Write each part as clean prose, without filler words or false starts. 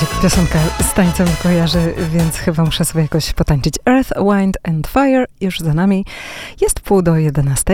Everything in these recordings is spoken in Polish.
się piosenka z tańcem kojarzy, więc chyba muszę sobie jakoś potańczyć. Earth, Wind and Fire już za nami. Jest 10:30.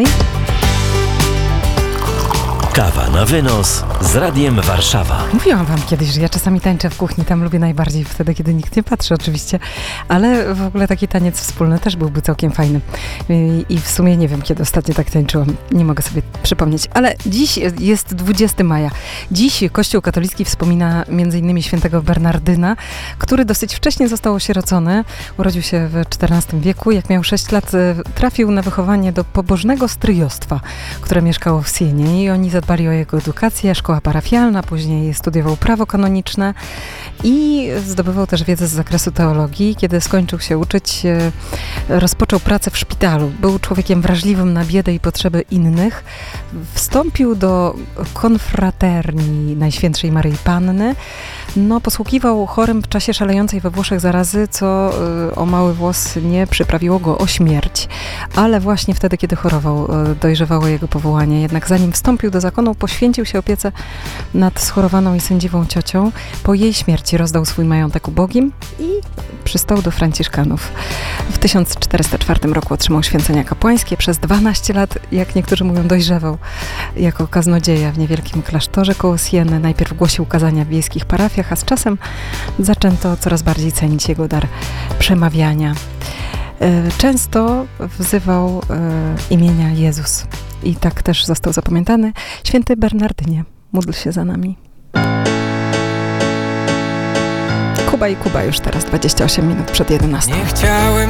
Kawa na wynos z Radiem Warszawa. Mówiłam wam kiedyś, że ja czasami tańczę w kuchni, tam lubię najbardziej wtedy, kiedy nikt nie patrzy oczywiście, ale w ogóle taki taniec wspólny też byłby całkiem fajny. I w sumie nie wiem, kiedy ostatnio tak tańczyłam, nie mogę sobie przypomnieć, ale dziś jest 20 maja. Dziś Kościół katolicki wspomina m.in. świętego Bernardyna, który dosyć wcześnie został osierocony. Urodził się w XIV wieku. Jak miał 6 lat, trafił na wychowanie do pobożnego stryjostwa, które mieszkało w Sienie i oni zadbali o jego edukację, szkoła parafialna, później studiował prawo kanoniczne i zdobywał też wiedzę z zakresu teologii. Kiedy skończył się uczyć, rozpoczął pracę w szpitalu. Był człowiekiem wrażliwym na biedę i potrzeby innych. Wstąpił do konfraterni Najświętszej Maryi Panny. Posługiwał chorym w czasie szalejącej we Włoszech zarazy, co o mały włos nie przyprawiło go o śmierć. Ale właśnie wtedy, kiedy chorował, dojrzewało jego powołanie. Jednak zanim wstąpił do zakonu, poświęcił się opiece nad schorowaną i sędziwą ciocią. Po jej śmierci rozdał swój majątek ubogim i przystał do franciszkanów. W 1404 roku otrzymał święcenia kapłańskie. Przez 12 lat, jak niektórzy mówią, dojrzewał jako kaznodzieja w niewielkim klasztorze koło Sieny. Najpierw głosił kazania w wiejskich parafiach, a z czasem zaczęto coraz bardziej cenić jego dar przemawiania. Często wzywał imienia Jezus i tak też został zapamiętany. Święty Bernardynie, módl się za nami. Kuba i Kuba już teraz 28 minut przed 11. Nie chciałem